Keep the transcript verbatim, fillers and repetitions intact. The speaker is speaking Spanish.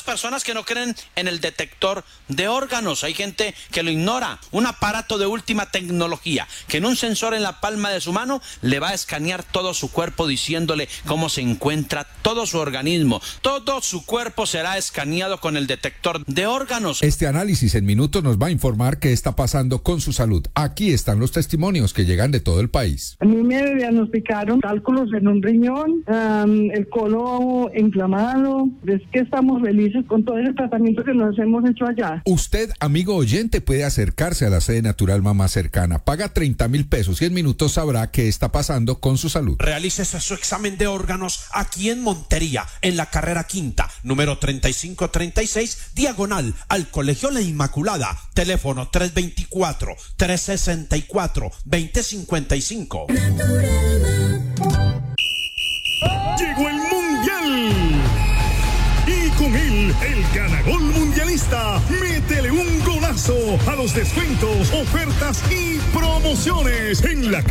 personas que no creen en el detector de órganos. Hay gente que lo ignora. Un aparato de última tecnología que en un sensor en la palma de su mano le va a escanear todo su cuerpo diciéndole cómo se encuentra todo su organismo. Todo su cuerpo será escaneado con el detector de órganos. Este análisis en minutos nos va a informar qué está pasando con su salud. Aquí están los testimonios que llegan de todo el país. A mí me diagnosticaron cálculos en un riñón, um, el colon inflamado. Es que estamos felices con todo ese tratamiento que nos hemos hecho allá. Usted, amigo oyente, puede acercarse a la sede natural más cercana. Paga treinta mil pesos y en minutos sabrá qué está pasando con su salud. Realice su examen de órganos aquí en Montería, en la carrera quinta, número treinta y cinco treinta y seis, diagonal al Colegio La Inmaculada. Teléfono tres dos cuatro, tres seis cuatro, dos cero cinco cinco. Llegó el Mundial. Y con él, el ganagol mundialista. Métele un golazo a los descuentos, ofertas y promociones en la